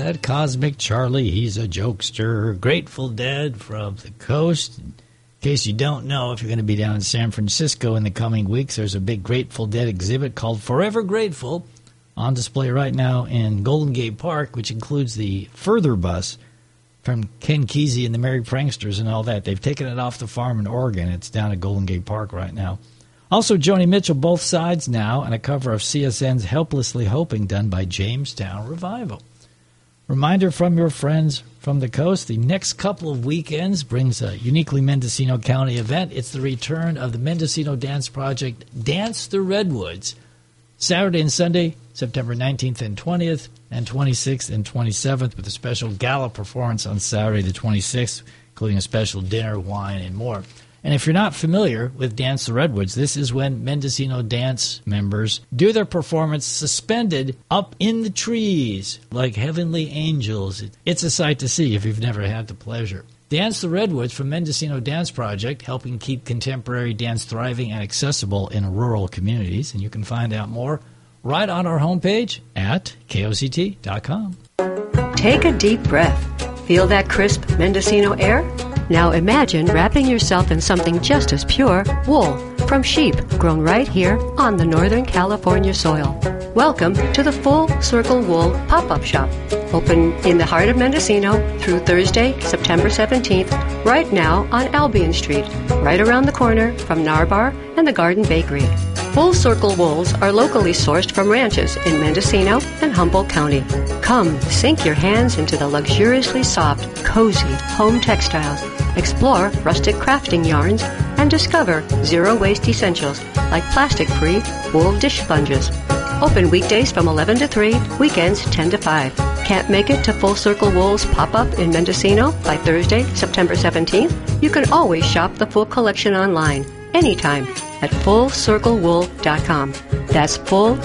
that Cosmic Charlie. He's a jokester. Grateful Dead from the coast. In case you don't know, if you're going to be down in San Francisco in the coming weeks, there's a big Grateful Dead exhibit called Forever Grateful on display right now in Golden Gate Park, which includes the Further bus from Ken Kesey and the Merry Pranksters and all that. They've taken it off the farm in Oregon. It's down at Golden Gate Park right now. Also, Joni Mitchell, Both Sides Now, and a cover of CSN's Helplessly Hoping done by Jamestown Revival. Reminder from your friends from the coast, the next couple of weekends brings a uniquely Mendocino County event. It's the return of the Mendocino Dance Project, Dance the Redwoods, Saturday and Sunday, September 19th and 20th, and 26th and 27th, with a special gala performance on Saturday the 26th, including a special dinner, wine, and more. And if you're not familiar with Dance the Redwoods, this is when Mendocino Dance members do their performance suspended up in the trees like heavenly angels. It's a sight to see if you've never had the pleasure. Dance the Redwoods from Mendocino Dance Project, helping keep contemporary dance thriving and accessible in rural communities. And you can find out more right on our homepage at KOCT.com. Take a deep breath. Feel that crisp Mendocino air? Now imagine wrapping yourself in something just as pure, wool, from sheep grown right here on the Northern California soil. Welcome to the Full Circle Wool Pop-Up Shop, open in the heart of Mendocino through Thursday, September 17th, right now on Albion Street, right around the corner from Narbar and the Garden Bakery. Full Circle wools are locally sourced from ranches in Mendocino and Humboldt County. Come sink your hands into the luxuriously soft, cozy home textiles. Explore rustic crafting yarns and discover zero-waste essentials like plastic-free wool dish sponges. Open weekdays from 11 to 3, weekends 10 to 5. Can't make it to Full Circle Wool's pop-up in Mendocino by Thursday, September 17th? You can always shop the full collection online anytime at FullCircleWool.com. That's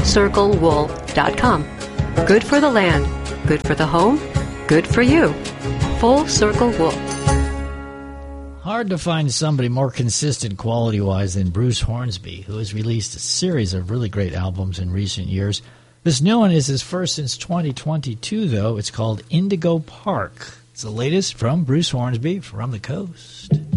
FullCircleWool.com. Good for the land, good for the home, good for you. Full Circle Wool. Hard to find somebody more consistent quality-wise than Bruce Hornsby, who has released a series of really great albums in recent years. This new one is his first since 2022, though. It's called Indigo Park. It's the latest from Bruce Hornsby from the coast.